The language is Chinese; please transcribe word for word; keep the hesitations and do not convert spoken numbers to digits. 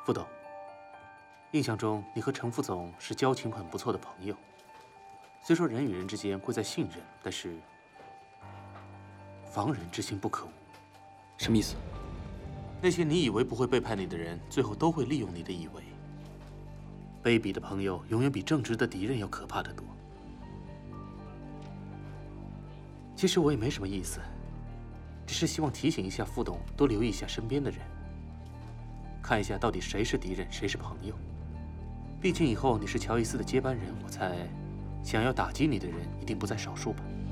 副董，印象中你和程副总是交情很不错的朋友。虽说人与人之间贵在信任，但是防人之心不可无。 什么意思？ 那些你以为不会背叛你的人，最后都会利用你的以为。卑鄙的朋友永远比正直的敌人要可怕得多。其实我也没什么意思，只是希望提醒一下副董，多留意一下身边的人，看一下到底谁是敌人，谁是朋友。毕竟以后你是乔伊斯的接班人，我猜，想要打击你的人一定不在少数吧。